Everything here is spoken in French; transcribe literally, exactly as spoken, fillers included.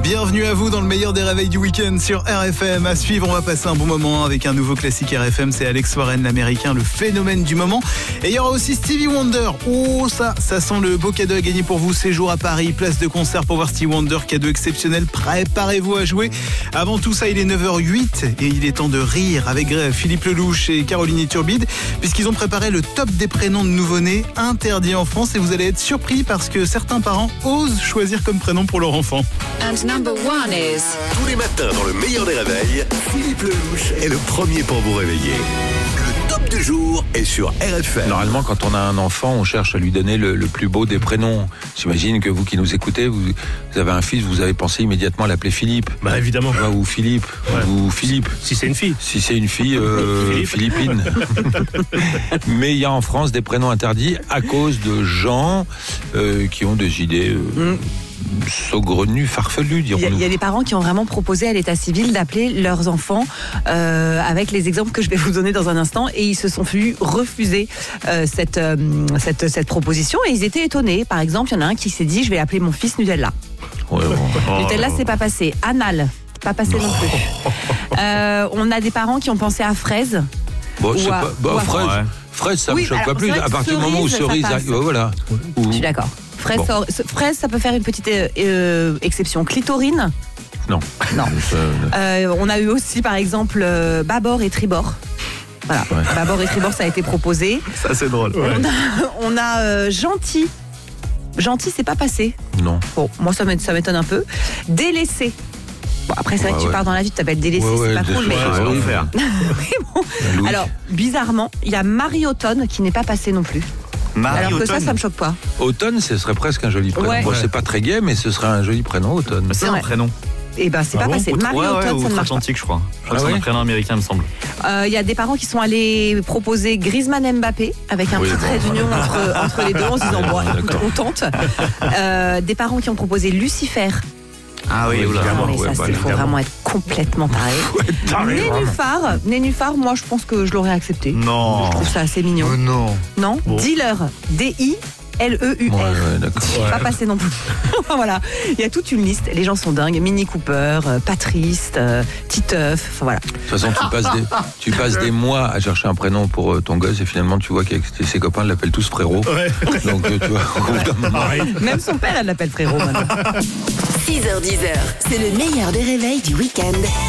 Bienvenue à vous dans le meilleur des réveils du week-end sur R F M. À suivre, on va passer un bon moment avec un nouveau classique R F M. C'est Alex Warren, l'américain, le phénomène du moment. Et il y aura aussi Stevie Wonder. Oh, ça, ça sent le beau cadeau à gagner pour vous. Séjour à Paris, place de concert pour voir Stevie Wonder. Cadeau exceptionnel. Préparez-vous à jouer. Avant tout ça, il est neuf heures huit et il est temps de rire avec Philippe Lelouch et Caroline Iturbide, puisqu'ils ont préparé le top des prénoms de nouveau-nés interdits en France. Et vous allez être surpris parce que certains parents osent choisir comme prénom pour leur enfant. And number one is... Tous les matins dans le meilleur des réveils, Philippe Lelouch est le premier pour vous réveiller. Le top du jour est sur R F M. Normalement, quand on a un enfant, on cherche à lui donner le, le plus beau des prénoms. J'imagine que vous qui nous écoutez, vous, vous avez un fils, vous avez pensé immédiatement à l'appeler Philippe. Bah évidemment. Ou Philippe. Ouais. Ou Philippe. Si c'est une fille. Si c'est une fille, euh, Philippine. Mais il y a en France des prénoms interdits à cause de gens euh, qui ont des idées... Euh, mm. saugrenus, farfelus, dirons-nous. Il y, y a des parents qui ont vraiment proposé à l'état civil d'appeler leurs enfants euh, avec les exemples que je vais vous donner dans un instant, et ils se sont vus refuser euh, cette, euh, cette, cette proposition, et ils étaient étonnés. Par exemple, il y en a un qui s'est dit: je vais appeler mon fils Nutella. Ouais, bon. Nutella, c'est pas passé. Anal, pas passé non plus. Euh, on a des parents qui ont pensé à fraise. Bon, c'est à, pas, bah, fraise, ouais. fraise, ça oui, me choque alors, pas plus. À partir cerise, du moment où cerise, arrive, voilà. Je suis d'accord. Fraise, bon. ça, fraise, ça peut faire une petite euh, exception. Clitorine. Non. Non. Euh, on a eu aussi, par exemple, euh, bâbord et tribord. Voilà. Ouais. Bâbord et tribord, ça a été proposé. Ça, c'est drôle. Ouais. On a, on a euh, gentil. Gentil, c'est pas passé. Non. Bon, moi, ça m'étonne un peu. Délaissé. Bon, après, c'est vrai ouais, que tu ouais. pars dans la vie, tu t'appelles délaissé, ouais, c'est ouais, pas cool, mais. Ouais, ouais, faire. Oui, bon. Alors, bizarrement, il y a Marie-Automne qui n'est pas passée non plus. Marie Alors que Automne. ça, ça me choque pas. Automne, ce serait presque un joli prénom. Ouais. Bon, c'est pas très gai, mais ce serait un joli prénom, Automne. C'est ouais. un prénom. Eh ben, c'est ah pas bon passé. Marie-Automne, ouais, ouais, ça ne marche pas. je crois. Je crois ah que c'est ouais. un prénom américain, il me semble. Il euh, y a des parents qui sont allés proposer Griezmann Mbappé avec un oui, petit bon. trait d'union entre, entre les deux en se disant bon, écoute, on tente. Euh, des parents qui ont proposé Lucifer. Ah oui, oui évidemment. Mais ça, il ouais, faut vraiment être complètement taré. taré Nénuphar, Nénuphar, moi je pense que je l'aurais accepté. Non. Je trouve ça assez mignon. Oh non. Non. Bon. Dealer, D I L E U R. Ouais, ouais, d'accord. Ouais. Pas passé non plus. Voilà. Il y a toute une liste. Les gens sont dingues. Mini Cooper, euh, Patrice, euh, Titeuf. Enfin voilà. De toute façon, tu passes des, tu passes des mois à chercher un prénom pour euh, ton gosse et finalement tu vois qu'avec ses copains l'appellent tous frérot. Ouais. Donc euh, tu vois. Ouais. Même son père elle l'appelle frérot maintenant. six heures dix, c'est le meilleur des réveils du week-end.